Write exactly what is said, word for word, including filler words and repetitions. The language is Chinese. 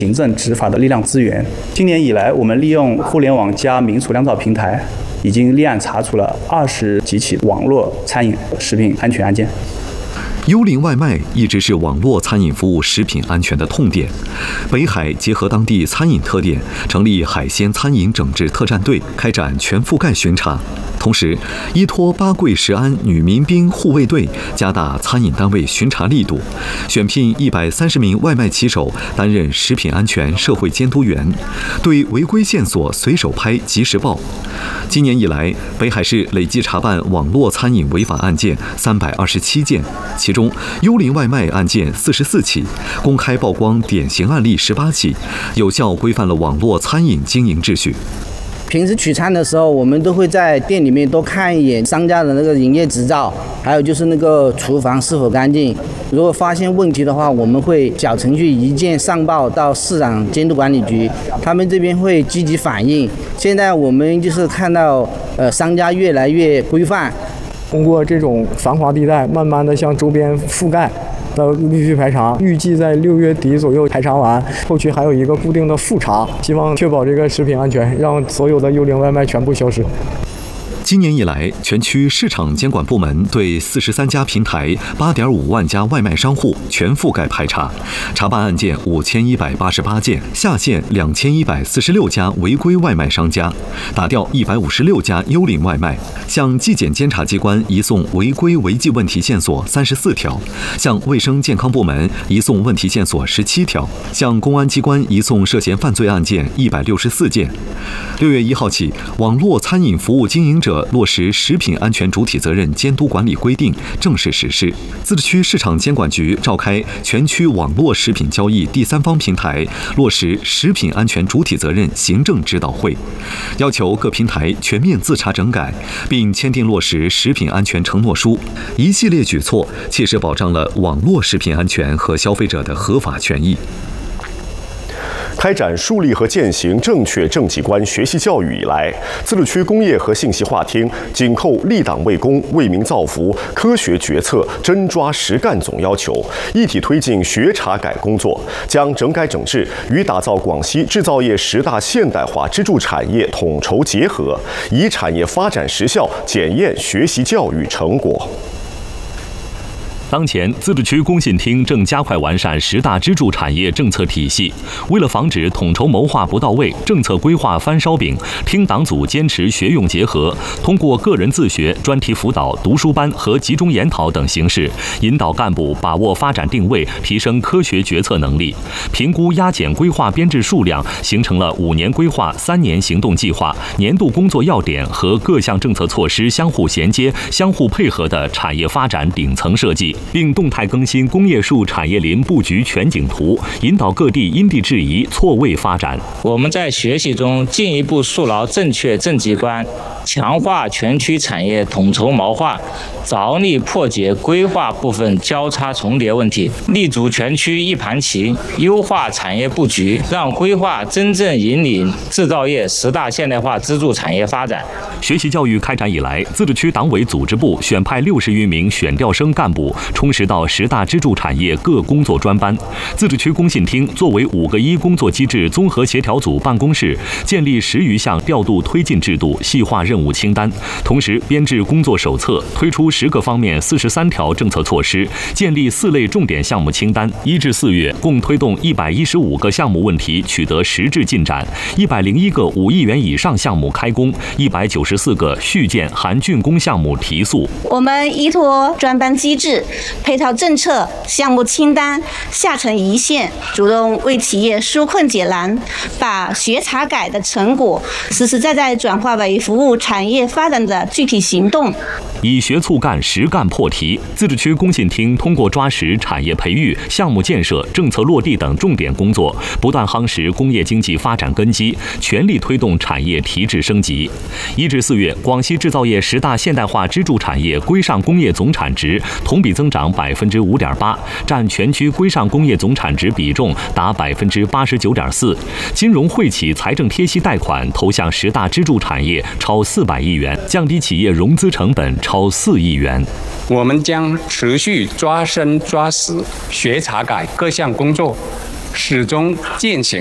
行政执法的力量资源。今年以来，我们利用互联网加民署量照平台，已经立案查处了二十几起网络餐饮食品安全案件。 幽灵外卖一直是网络餐饮服务食品安全的痛点。北海结合当地餐饮特点，成立海鲜餐饮整治特战队，开展全覆盖巡查。同时，依托八桂食安女民兵护卫队，加大餐饮单位巡查力度，选聘一百三十名外卖骑手担任食品安全社会监督员，对违规线索随手拍、及时报。今年以来，北海市累计查办网络餐饮违法案件三百二十七件，其中幽灵外卖案件四十四起，公开曝光典型案例十八起，有效规范了网络餐饮经营秩序。 平时取餐的时候，我们都会在店里面多看一眼商家的那个营业执照，还有就是那个厨房是否干净。如果发现问题的话，我们会小程序一键上报到市场监督管理局，他们这边会积极反映。现在我们就是看到，呃，商家越来越规范。 通过这种繁华地带，慢慢的向周边覆盖。的陆续排查，预计在六月底左右排查完，后期还有一个固定的复查，希望确保这个食品安全，让所有的幽灵外卖全部消失。 今年以来，全区市场监管部门对四十三家平台、八点五万家外卖商户全覆盖排查，查办案件五千一百八十八件，下线两千一百四十六家违规外卖商家，打掉一百五十六家幽灵外卖，向纪检监察机关移送违规违纪问题线索三十四条，向卫生健康部门移送问题线索十七条，向公安机关移送涉嫌犯罪案件一百六十四件。六月一号起，网络餐饮服务经营者落实食品安全主体责任监督管理规定正式实施。自治区市场监管局召开全区网络食品交易第三方平台落实食品安全主体责任行政指导会，要求各平台全面自查整改，并签订落实食品安全承诺书。一系列举措切实保障了网络食品安全和消费者的合法权益。 开展树立和践行正确政绩观学习教育以来，自治区工业和信息化厅紧扣立党为公、为民造福、科学决策、真抓实干总要求，一体推进学查改工作，将整改整治与打造广西制造业十大现代化支柱产业统筹结合，以产业发展实效检验学习教育成果。 当前，自治区工信厅正加快完善十大支柱产业政策体系。为了防止统筹谋划不到位、政策规划翻烧饼，厅党组坚持学用结合，通过个人自学、专题辅导、读书班和集中研讨等形式，引导干部把握发展定位，提升科学决策能力。评估压减规划编制数量，形成了五年规划、三年行动计划、年度工作要点和各项政策措施相互衔接、相互配合的产业发展顶层设计。并动态更新工业树产业林布局全景图，引导各地因地制宜、错位发展。 我们在学习中进一步树牢正确政绩观，强化全区产业统筹谋划，着力破解规划部分交叉重叠问题，立足全区一盘棋，优化产业布局，让规划真正引领制造业十大现代化支柱产业发展。 学习教育开展以来，自治区党委组织部选派六十余名选调生干部充实到十大支柱产业各工作专班。自治区工信厅作为五个一工作机制综合协调组办公室，建立十余项调度推进制度，细化任务清单，同时编制工作手册，推出十个方面四十三条政策措施，建立四类重点项目清单。一至四月，共推动一百一十五个项目问题取得实质进展，一百零一个五亿元以上项目开工，一百九十四个续建含竣工项目提速。 我们依托专班机制、配套政策、项目清单，下沉一线，主动为企业纾困解难，把学查改的成果实实在在转化为服务产业发展的具体行动。 以学促干、实干破题，自治区工信厅通过抓实产业培育、项目建设、政策落地等重点工作，不断夯实工业经济发展根基，全力推动产业提质升级。一至四月，广西制造业十大现代化支柱产业规上工业总产值同比增长百分之五点八，占全区规上工业总产值比重达百分之八十九点四。金融惠企财政贴息贷款投向十大支柱产业超四百亿元，降低企业融资成本超四亿元。 我们将持续抓深抓实学查改各项工作， 始终践行